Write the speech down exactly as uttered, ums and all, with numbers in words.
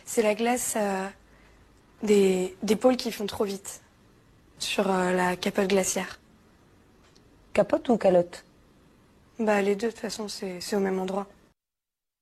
C'est la glace euh, des, des pôles qui font trop vite sur euh, la capote glaciaire. Capote ou calotte? Bah les deux, de toute façon, c'est c'est au même endroit.